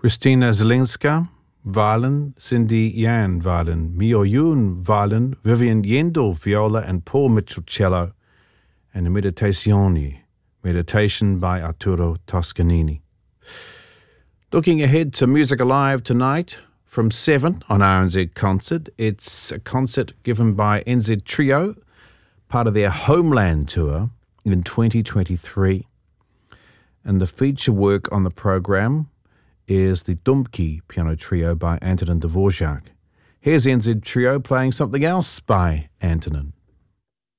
Christina Zelinska, violin, Cindy Yan, violin, Mio Yun, violin, Vivian Yendel, viola, and Paul Mitchell, cello, and a Meditazioni, meditation by Arturo Toscanini. Looking ahead to Music Alive tonight from 7 on RNZ Concert. It's a concert given by NZ Trio, part of their Homeland tour in 2023. And the feature work on the program is the Dumki Piano Trio by Antonin Dvorak. Here's NZ Trio playing something else by Antonin.